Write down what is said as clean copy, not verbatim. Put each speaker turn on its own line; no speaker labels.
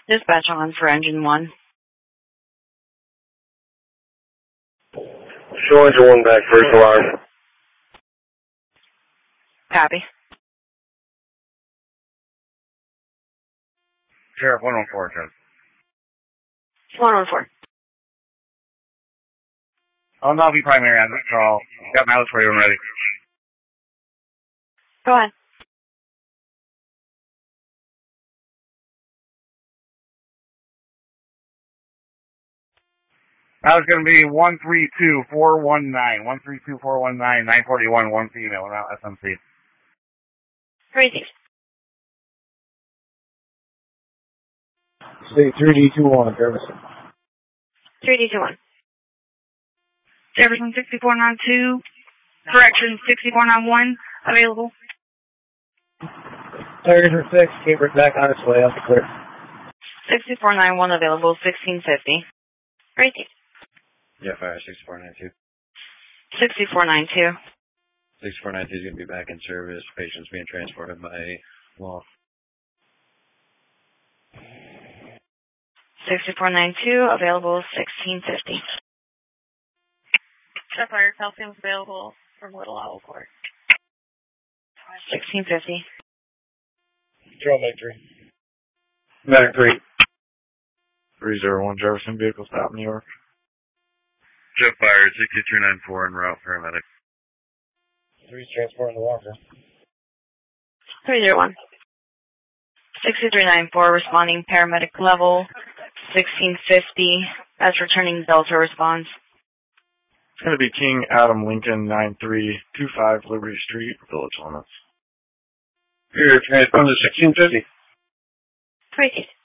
Dispatch on for engine 1.
Show engine 1 back, first alarm.
Copy.
Sheriff 114, Judge.
114.
I'll now be primary on this call. Got my house for you when ready.
Go ahead.
That was going to be 132419. 132419, 941, one female, around SMC.
Crazy.
Say 3D21, Jefferson.
3D21.
Jefferson 6492, correction 6491, available.
Target for 6, keep it back on its way, up the clear.
6491 available, 1650. Crazy.
Yeah, fire 6492.
6492.
6492 is going to be back in service. Patient's being transported by law.
6492 available, 1650.
Fire calcium's available from Little Owl Court.
1650.
Control Medic 3.
Medic 3.
301 Jefferson, vehicle stop New York.
Jet fire 6294 en route, paramedic.
3's transporting the walker.
301. 6394 responding paramedic level, 1650 as returning Delta response.
It's going to be King Adam Lincoln 9325 Liberty Street, Village Limits.
Here, transponder 1650.
Crazy.